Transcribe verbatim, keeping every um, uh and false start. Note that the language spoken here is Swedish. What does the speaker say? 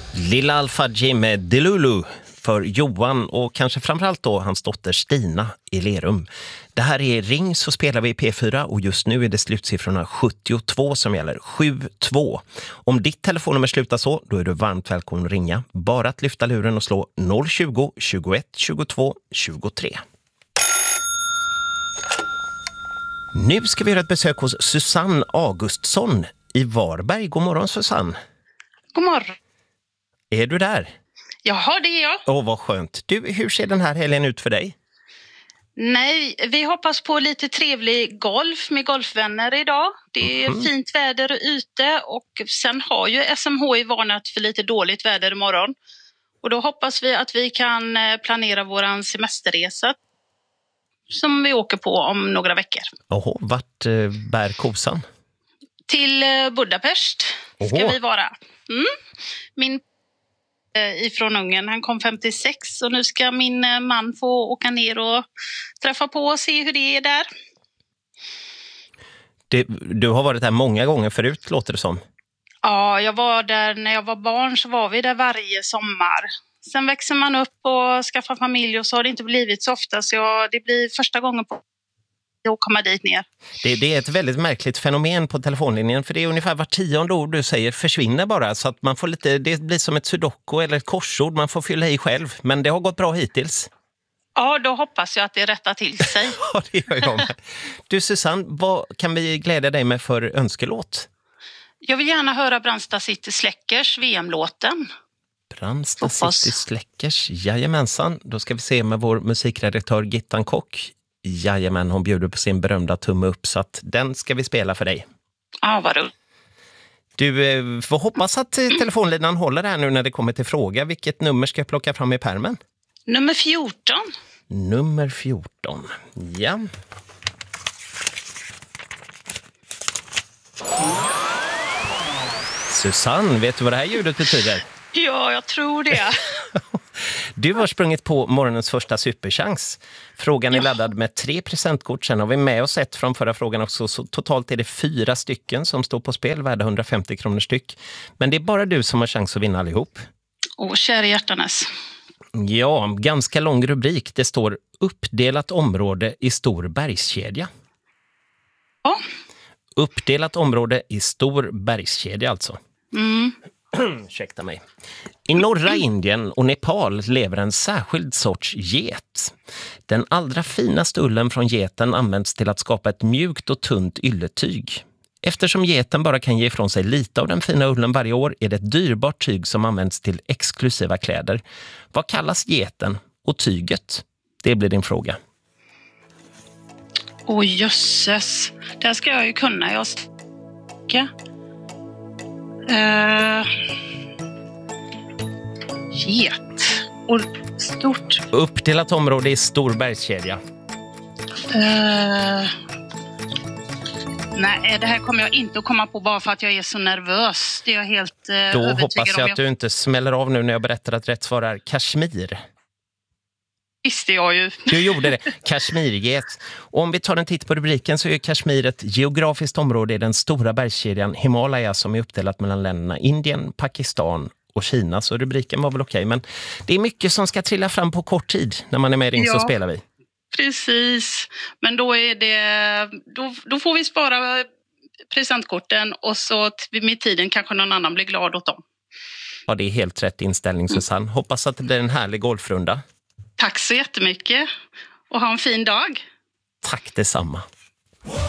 Lilla Alfa Jim med Delulu för Johan och kanske framförallt då hans dotter Stina i Lerum. Det här är Ring så spelar vi i P fyra och just nu är det slutsiffrorna sjuttiotvå som gäller. sju två. Om ditt telefonnummer slutar så, då är du varmt välkommen att ringa. Bara att lyfta luren och slå noll tjugo, tjugoett, tjugotvå, tjugotre. Nu ska vi göra ett besök hos Susanne Augustsson i Varberg. God morgon Susanne. God morgon. Är du där? Jaha, det är jag. Åh, vad skönt. Du, hur ser den här helgen ut för dig? Nej, vi hoppas på lite trevlig golf med golfvänner idag. Det är mm. fint väder ute och sen har ju S M H I varnat för lite dåligt väder imorgon. Och då hoppas vi att vi kan planera våran semesterresa som vi åker på om några veckor. Åh, vart eh, bär kosan? Till Budapest ska Oho. vi vara. Mm. Min ifrån Ungern. Han kom femtiosex och nu ska min man få åka ner och träffa på och se hur det är där. Det, du har varit där många gånger förut, låter det som. Ja, jag var där när jag var barn, så var vi där varje sommar. Sen växer man upp och skaffar familj och så har det inte blivit så ofta, så jag, det blir första gången på att komma dit ner. Det, det är ett väldigt märkligt fenomen på telefonlinjen, för det är ungefär var tionde ord du säger försvinner bara, så att man får lite, det blir som ett sudoku eller ett korsord man får fylla i själv, men det har gått bra hittills. Ja, då hoppas jag att det rättar till sig. Ja, det gör jag med. Du Susanne, vad kan vi glädja dig med för önskelåt? Jag vill gärna höra Brandsta City Släckers V M-låten. Brandsta hoppas. City Släckers, jajamensan. Då ska vi se med vår musikredaktör Gittan Kock. Jajamän, hon bjuder på sin berömda tumme upp, så att den ska vi spela för dig. Ja, vad roligt. Du får hoppas att telefonlinan håller här nu när det kommer till fråga. Vilket nummer ska jag plocka fram i pärmen? Nummer fjorton. Nummer fjorton, ja. Susanne, vet du vad det här ljudet betyder? Ja, jag tror det. Du har sprungit på morgonens första superchans. Frågan är ja. laddad med tre presentkort. Sen har vi med oss ett från förra frågan också. Så totalt är det fyra stycken som står på spel, värda hundrafemtio kronor styck. Men det är bara du som har chans att vinna allihop. Åh, kära hjärtanes. Ja, ganska lång rubrik. Det står uppdelat område i stor bergskedja. Ja. Uppdelat område i stor bergskedja alltså. Mm. Ursäkta mig. I norra Indien och Nepal lever en särskild sorts get. Den allra finaste ullen från geten används till att skapa ett mjukt och tunt ylletyg. Eftersom geten bara kan ge ifrån sig lite av den fina ullen varje år är det ett dyrbart tyg som används till exklusiva kläder. Vad kallas geten och tyget? Det blir din fråga. Åh jösses, det här ska jag ju kunna. Jag ska... Uh, get och stort uppdelat område i stor bergskedja. Uh, nej, det här kommer jag inte att komma på bara för att jag är så nervös. Det är jag helt uh, Då övertygad hoppas jag om. att du inte smäller av nu när jag berättar att rätt svar är Kashmir. Visste jag ju. Du gjorde det. Kashmirget. Och om vi tar en titt på rubriken så är Kashmir ett geografiskt område i den stora bergskedjan Himalaya som är uppdelat mellan länderna Indien, Pakistan och Kina. Så rubriken var väl okej. Men det är mycket som ska trilla fram på kort tid när man är med i Ring så ja, spelar vi. Precis. Men då är det... Då, då får vi spara presentkorten och så med tiden kanske någon annan blir glad åt dem. Ja, det är helt rätt inställning Susanne. Hoppas att det blir en härlig golfrunda. Tack så jättemycket och ha en fin dag. Tack detsamma.